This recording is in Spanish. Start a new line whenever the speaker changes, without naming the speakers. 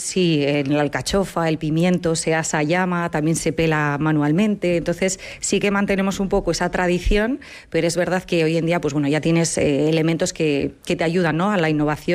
Sí, en la alcachofa, el pimiento se asa a llama, también se pela manualmente. Entonces sí que mantenemos un poco esa tradición, pero es verdad que hoy en día pues bueno, ya tienes elementos que te ayudan, ¿no?, a la innovación